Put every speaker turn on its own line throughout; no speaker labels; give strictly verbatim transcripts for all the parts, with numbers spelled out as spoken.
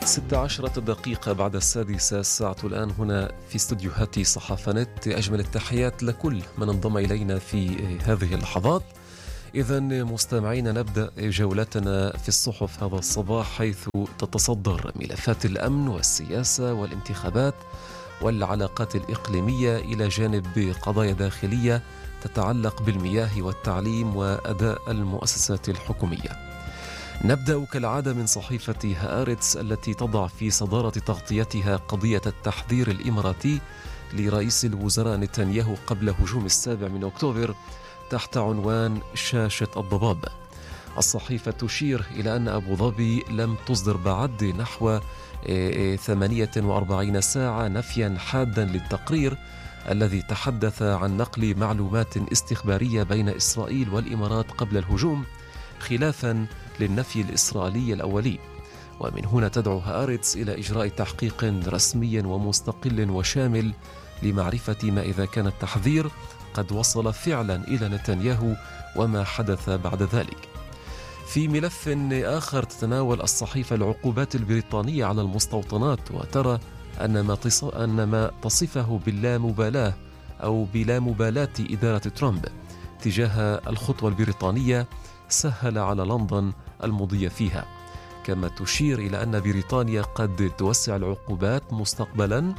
ستة عشرة دقيقة بعد السادسة الساعة الآن هنا في استديوهات صحافة نت. أجمل التحيات لكل من انضم إلينا في هذه اللحظات. إذن مستمعين، نبدأ جولتنا في الصحف هذا الصباح، حيث تتصدر ملفات الأمن والسياسة والانتخابات والعلاقات الإقليمية إلى جانب قضايا داخلية تتعلق بالمياه والتعليم وأداء المؤسسات الحكومية. نبدأ كالعادة من صحيفة هآرتس التي تضع في صدارة تغطيتها قضية التحذير الإماراتي لرئيس الوزراء نتنياهو قبل هجوم السابع من أكتوبر تحت عنوان شاشة الضباب. الصحيفة تشير إلى أن أبو ظبي لم تصدر بعد نحو ثمانية وأربعين ساعة نفيا حادا للتقرير الذي تحدث عن نقل معلومات استخبارية بين إسرائيل والإمارات قبل الهجوم، خلافا للنفي الإسرائيلي الأولي. ومن هنا تدعو هآرتس إلى إجراء تحقيق رسمي ومستقل وشامل لمعرفة ما إذا كان التحذير قد وصل فعلا إلى نتنياهو وما حدث بعد ذلك. في ملف آخر تتناول الصحيفة العقوبات البريطانية على المستوطنات، وترى أن ما, أن ما تصفه باللامبالاة أو بلا مبالاة إدارة ترامب تجاه الخطوة البريطانية سهل على لندن المضي فيها، كما تشير إلى أن بريطانيا قد توسع العقوبات مستقبلا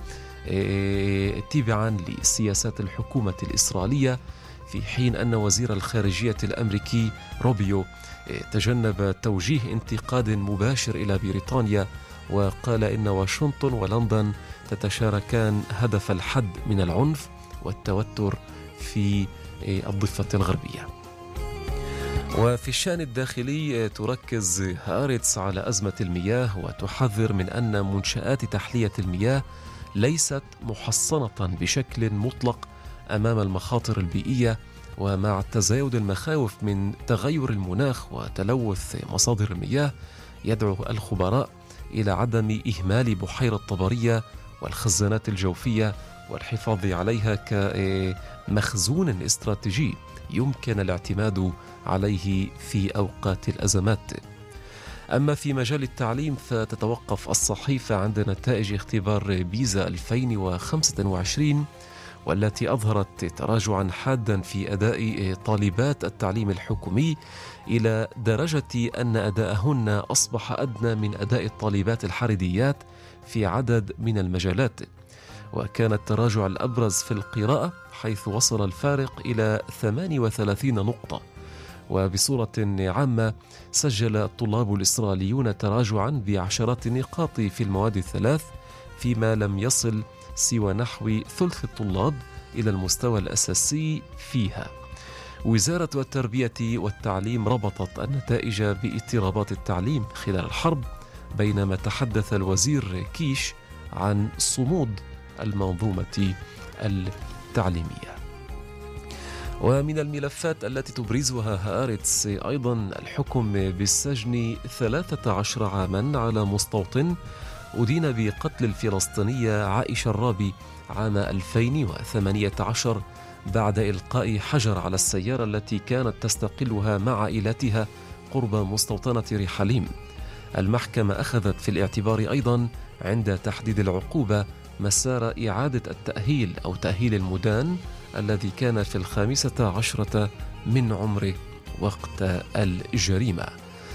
تبعا لسياسات الحكومة الإسرائيلية، في حين أن وزير الخارجية الأمريكي روبيو تجنب توجيه انتقاد مباشر إلى بريطانيا، وقال إن واشنطن ولندن تتشاركان هدف الحد من العنف والتوتر في الضفة الغربية. وفي الشأن الداخلي تركز هآرتس على أزمة المياه وتحذر من أن منشآت تحلية المياه ليست محصنة بشكل مطلق أمام المخاطر البيئية، ومع تزايد المخاوف من تغير المناخ وتلوث مصادر المياه يدعو الخبراء إلى عدم إهمال بحيرة طبرية والخزانات الجوفية والحفاظ عليها كمخزون استراتيجي يمكن الاعتماد عليه في أوقات الأزمات. أما في مجال التعليم فتتوقف الصحيفة عند نتائج اختبار بيزا ألفين وخمسة وعشرين، والتي أظهرت تراجعا حادا في أداء طالبات التعليم الحكومي إلى درجة أن أداءهن أصبح أدنى من أداء الطالبات الحريديات في عدد من المجالات. وكان التراجع الأبرز في القراءة، حيث وصل الفارق إلى ثمانية وثلاثين نقطة. وبصورة عامة سجل الطلاب الإسرائيليون تراجعا بعشرات النقاط في المواد الثلاث، فيما لم يصل سوى نحو ثلث الطلاب إلى المستوى الأساسي فيها. وزارة التربية والتعليم ربطت النتائج باضطرابات التعليم خلال الحرب، بينما تحدث الوزير كيش عن صمود المنظومة التعليمية. ومن الملفات التي تبرزها هآرتس أيضا الحكم بالسجن ثلاثة عشر عاما على مستوطن أدين بقتل الفلسطينية عائشة الرابي عام ألفين وثمانية عشر بعد إلقاء حجر على السيارة التي كانت تستقلها مع عائلتها قرب مستوطنة رحاليم. المحكمة أخذت في الاعتبار أيضا عند تحديد العقوبة مسار إعادة التأهيل أو تأهيل المدان الذي كان في الخامسة عشرة من عمره وقت الجريمة.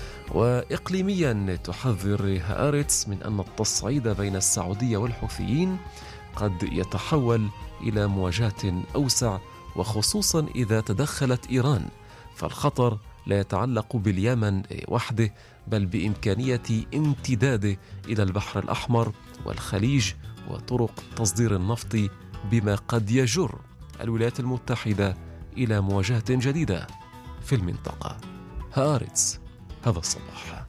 وإقليميا تحذر هآرتس من أن التصعيد بين السعودية والحوثيين قد يتحول إلى مواجهة أوسع، وخصوصا إذا تدخلت إيران، فالخطر لا يتعلق باليمن وحده بل بإمكانية امتداده إلى البحر الأحمر والخليج وطرق تصدير النفط، بما قد يجر الولايات المتحدة إلى مواجهة جديدة في المنطقة. هآرتس هذا الصباح.